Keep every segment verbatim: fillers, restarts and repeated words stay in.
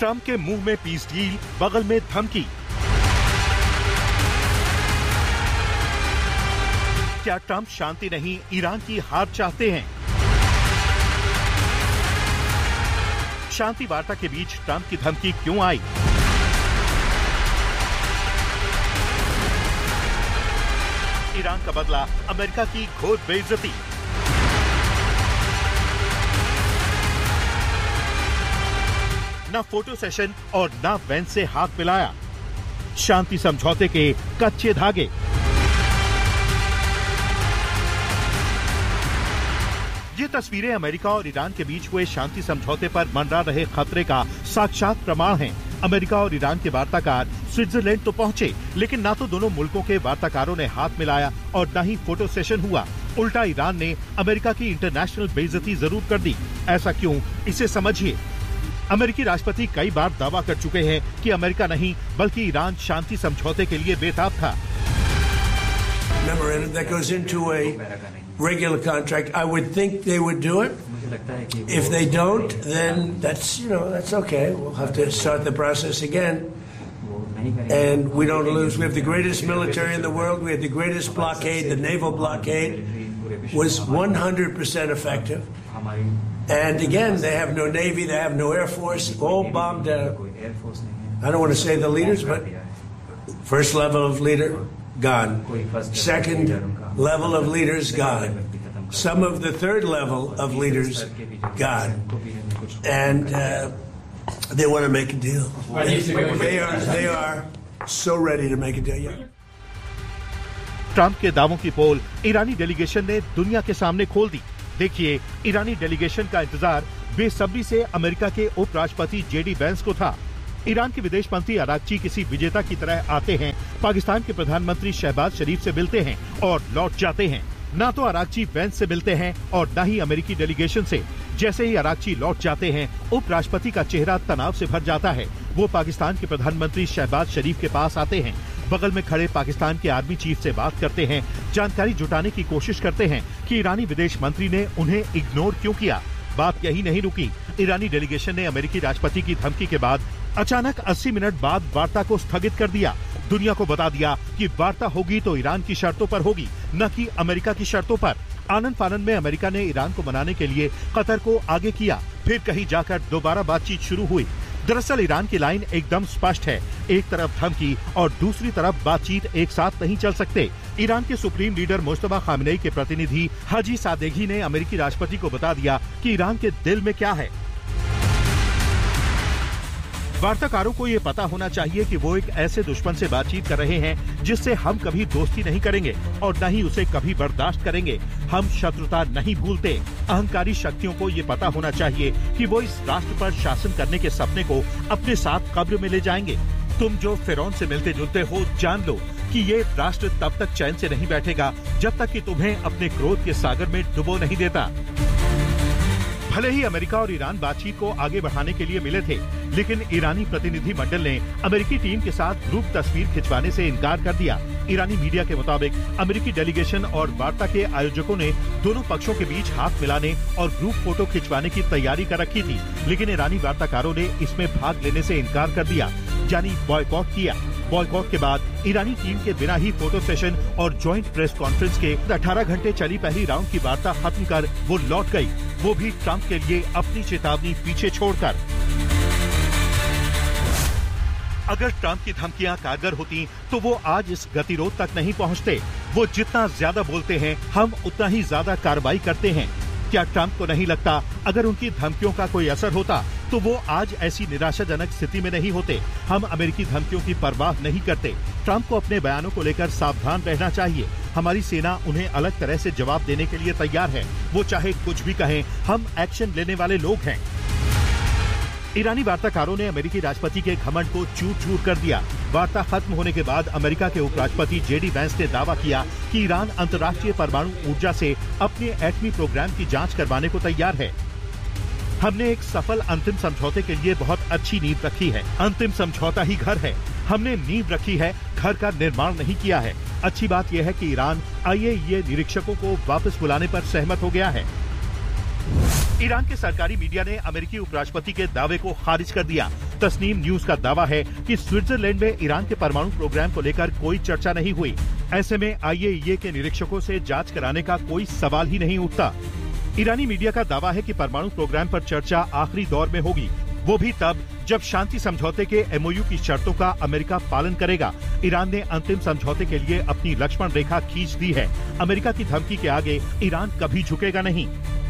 Trump के मुंह में पीस डील, बगल में धमकी। क्या ट्रंप शांति नहीं, ईरान की हार चाहते हैं? शांति वार्ता के बीच ट्रंप की धमकी क्यों आई? ईरान का बदला, अमेरिका की घोर बेइज्जती। न फोटो सेशन और न वेंस से हाथ मिलाया। शांति समझौते के कच्चे धागे। ये तस्वीरें अमेरिका और ईरान के बीच हुए शांति समझौते पर मंडरा रहे खतरे का साक्षात प्रमाण हैं। अमेरिका और ईरान के वार्ताकार स्विट्जरलैंड तो पहुंचे, लेकिन ना तो दोनों मुल्कों के वार्ताकारों ने हाथ मिलाया और न ही फोटो सेशन हुआ। उल्टा ईरान ने अमेरिका की इंटरनेशनल बेइज्जती जरूर कर दी। ऐसा क्यों, इसे समझिए। अमेरिकी राष्ट्रपति कई बार दावा कर चुके हैं कि अमेरिका नहीं बल्कि ईरान शांति समझौते के लिए बेताब था। Regular contract, I would think they would do it. If they don't, then that's, you know, that's okay. We'll have to start the process again. And we don't lose. We have the greatest military in the world. We had the greatest blockade. The naval blockade was one hundred percent effective. And again, they have no navy. They have no air force. All bombed out. I don't want to say the leaders, but first level of leader, gone. Second level of leaders, gone. Some of the third level of leaders, gone. And uh, they want to make a deal. They are, they are so ready to make a deal. Yeah. Trump के दावों की पोल ईरानी delegation ने दुनिया के सामने खोल दी। देखिए, ईरानी delegation का इंतजार बेसब्री से अमेरिका के उपराष्ट्रपति जेडी वेंस को था। ईरान के विदेश मंत्री अरागची किसी विजेता की तरह आते हैं, पाकिस्तान के प्रधानमंत्री शहबाज शरीफ से मिलते हैं और लौट जाते हैं। ना तो अरागची वेंस से मिलते हैं और न ही अमेरिकी डेलीगेशन से। जैसे ही अरागची लौट जाते हैं, उपराष्ट्रपति का चेहरा तनाव से भर जाता है। वो पाकिस्तान के प्रधानमंत्री शहबाज शरीफ के पास आते हैं, बगल में खड़े पाकिस्तान के आर्मी चीफ से बात करते हैं, जानकारी जुटाने की कोशिश करते हैं कि ईरानी विदेश मंत्री ने उन्हें इग्नोर क्यों किया। बात यही नहीं रुकी। ईरानी डेलीगेशन ने अमेरिकी राष्ट्रपति की धमकी के बाद अचानक अस्सी मिनट बाद वार्ता को स्थगित कर दिया। दुनिया को बता दिया कि वार्ता होगी तो ईरान की शर्तों पर होगी, न कि अमेरिका की शर्तों पर। आनन फानन में अमेरिका ने ईरान को मनाने के लिए कतर को आगे किया। फिर कहीं जाकर दोबारा बातचीत शुरू हुई। दरअसल ईरान की लाइन एकदम स्पष्ट है। एक तरफ धमकी और दूसरी तरफ बातचीत एक साथ नहीं चल सकते। ईरान के सुप्रीम लीडर मुस्तफा खामनेई के प्रतिनिधि हाजी सादेगी ने अमेरिकी राष्ट्रपति को बता दिया कि ईरान के दिल में क्या है। वार्ताकारों को ये पता होना चाहिए कि वो एक ऐसे दुश्मन से बातचीत कर रहे हैं जिससे हम कभी दोस्ती नहीं करेंगे और न ही उसे कभी बर्दाश्त करेंगे। हम शत्रुता नहीं भूलते। अहंकारी शक्तियों को ये पता होना चाहिए कि वो इस राष्ट्र पर शासन करने के सपने को अपने साथ कब्र में ले जाएंगे। तुम जो फिरौन से मिलते जुलते हो, जान लो कि ये राष्ट्र तब तक चैन से नहीं बैठेगा जब तक कि तुम्हें अपने क्रोध के सागर में डुबो नहीं देता। भले ही अमेरिका और ईरान बातचीत को आगे बढ़ाने के लिए मिले थे, लेकिन ईरानी प्रतिनिधि मंडल ने अमेरिकी टीम के साथ ग्रुप तस्वीर खिंचवाने से इनकार कर दिया। ईरानी मीडिया के मुताबिक अमेरिकी डेलीगेशन और वार्ता के आयोजकों ने दोनों पक्षों के बीच हाथ मिलाने और ग्रुप फोटो खिंचवाने की तैयारी कर रखी थी, लेकिन ईरानी वार्ताकारों ने इसमें भाग लेने से इनकार कर दिया, यानी बॉयकॉट किया। बॉयकॉट के बाद ईरानी टीम के बिना ही फोटो सेशन और ज्वाइंट प्रेस कॉन्फ्रेंस के अठारह घंटे चली पहली राउंड की वार्ता खत्म कर वो लौट गई, वो भी ट्रंप के लिए अपनी चेतावनी पीछे छोड़कर। अगर ट्रंप की धमकियां कारगर होती तो वो आज इस गतिरोध तक नहीं पहुंचते। वो जितना ज्यादा बोलते हैं, हम उतना ही ज्यादा कार्रवाई करते हैं। क्या ट्रंप को नहीं लगता अगर उनकी धमकियों का कोई असर होता तो वो आज ऐसी निराशाजनक स्थिति में नहीं होते? हम अमेरिकी धमकियों की परवाह नहीं करते। ट्रंप को अपने बयानों को लेकर सावधान रहना चाहिए। हमारी सेना उन्हें अलग तरह से जवाब देने के लिए तैयार है। वो चाहे कुछ भी कहें, हम एक्शन लेने वाले लोग हैं। ईरानी वार्ताकारों ने अमेरिकी राष्ट्रपति के घमंड को चूर चूर कर दिया। वार्ता खत्म होने के बाद अमेरिका के उपराष्ट्रपति जेडी वेंस ने दावा किया कि ईरान अंतर्राष्ट्रीय परमाणु ऊर्जा से अपने एटमी प्रोग्राम की जांच करवाने को तैयार है। हमने एक सफल अंतिम समझौते के लिए बहुत अच्छी नींव रखी है। अंतिम समझौता ही घर है। हमने नींव रखी है, घर का निर्माण नहीं किया है। अच्छी बात यह है कि ईरान आई ए ई ए निरीक्षकों को वापस बुलाने पर सहमत हो गया है। ईरान के सरकारी मीडिया ने अमेरिकी उपराष्ट्रपति के दावे को खारिज कर दिया। तस्नीम न्यूज का दावा है कि स्विट्जरलैंड में ईरान के परमाणु प्रोग्राम को लेकर कोई चर्चा नहीं हुई। ऐसे में आई ए ई ए के निरीक्षकों से जांच कराने का कोई सवाल ही नहीं उठता। ईरानी मीडिया का दावा है कि परमाणु प्रोग्राम पर चर्चा आखिरी दौर में होगी, वो भी तब जब शांति समझौते के एम ओ यू की शर्तों का अमेरिका पालन करेगा। ईरान ने अंतिम समझौते के लिए अपनी लक्ष्मण रेखा खींच दी है। अमेरिका की धमकी के आगे ईरान कभी झुकेगा नहीं।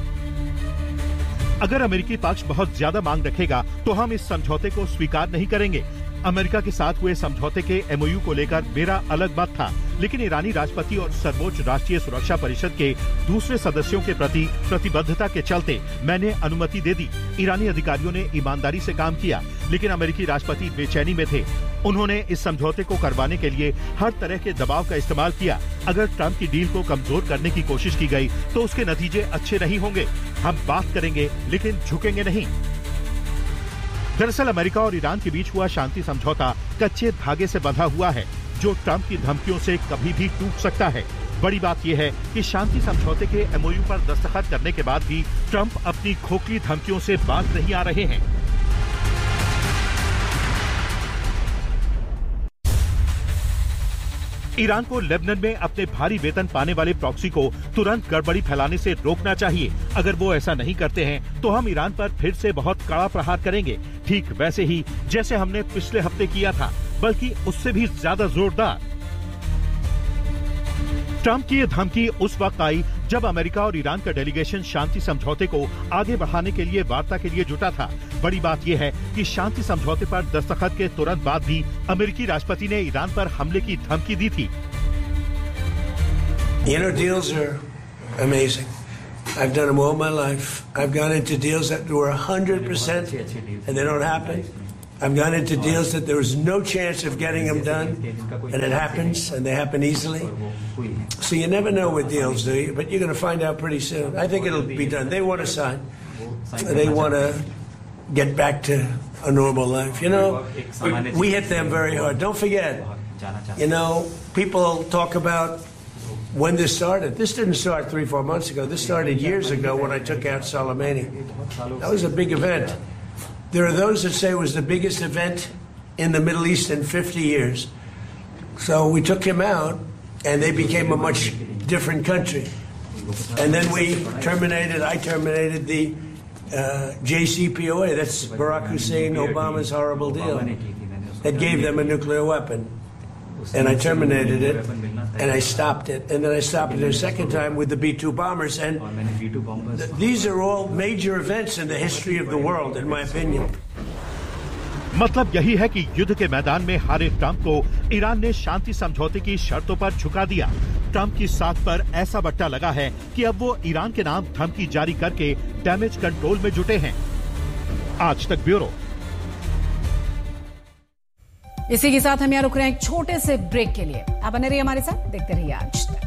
अगर अमेरिकी पक्ष बहुत ज्यादा मांग रखेगा तो हम इस समझौते को स्वीकार नहीं करेंगे। अमेरिका के साथ हुए समझौते के एम ओ यू को लेकर मेरा अलग मत था, लेकिन ईरानी राष्ट्रपति और सर्वोच्च राष्ट्रीय सुरक्षा परिषद के दूसरे सदस्यों के प्रति प्रतिबद्धता के चलते मैंने अनुमति दे दी। ईरानी अधिकारियों ने ईमानदारी से काम किया, लेकिन अमेरिकी राष्ट्रपति बेचैनी में थे। उन्होंने इस समझौते को करवाने के लिए हर तरह के दबाव का इस्तेमाल किया। अगर ट्रंप की डील को कमजोर करने की कोशिश की गई तो उसके नतीजे अच्छे नहीं होंगे। हम बात करेंगे लेकिन झुकेंगे नहीं। दरअसल अमेरिका और ईरान के बीच हुआ शांति समझौता कच्चे धागे से बंधा हुआ है, जो ट्रंप की धमकियों से कभी भी टूट सकता है। बड़ी बात यह है कि शांति समझौते के एम ओ यू पर दस्तखत करने के बाद भी ट्रंप अपनी खोखली धमकियों से बाज नहीं आ रहे हैं। ईरान को लेबनान में अपने भारी वेतन पाने वाले प्रॉक्सी को तुरंत गड़बड़ी फैलाने से रोकना चाहिए। अगर वो ऐसा नहीं करते हैं तो हम ईरान पर फिर से बहुत कड़ा प्रहार करेंगे, ठीक वैसे ही जैसे हमने पिछले हफ्ते किया था, बल्कि उससे भी ज्यादा जोरदार। ट्रंप की ये धमकी उस वक्त आई जब अमेरिका और ईरान का डेलीगेशन शांति समझौते को आगे बढ़ाने के लिए वार्ता के लिए जुटा था। बड़ी बात यह है कि शांति समझौते पर दस्तखत के तुरंत बाद भी अमेरिकी राष्ट्रपति ने ईरान पर हमले की धमकी दी थी। You know, deals are amazing. I've done them all my life. I've gone into deals that were one hundred percent and they don't happen. I've gone into deals that there was no chance of getting them done, and it happens, and they happen easily. So you never know with deals, do you? But you're going to find out pretty soon. I think it'll be done. They want to sign. They want to get back to a normal life. You know, we hit them very hard. Don't forget, you know, people talk about when this started. This didn't start three, four months ago. This started years ago when I took out Soleimani. That was a big event. There are those that say it was the biggest event in the Middle East in fifty years. So we took him out, and they became a much different country. And then we terminated, I terminated the uh, J C P O A, that's Barack Hussein Obama's horrible deal, that gave them a nuclear weapon. And I terminated it, and I stopped it. And then I stopped it a second time with the B two bombers. And th- these are all major events in the history of the world, in my opinion. मतलब यही है कि युद्ध के मैदान में हारे Trump को ईरान ने शांति समझौते की शर्तों पर झुका दिया। ट्रंप की साख पर ऐसा बट्टा लगा है कि अब वो ईरान के नाम धमकी जारी करके डैमेज कंट्रोल में जुटे हैं। आज तक ब्यूरो। इसी के साथ हम यहाँ रुक रहे हैं एक छोटे से ब्रेक के लिए। आप बने रहिए हमारे साथ, देखते रहिए आज तक।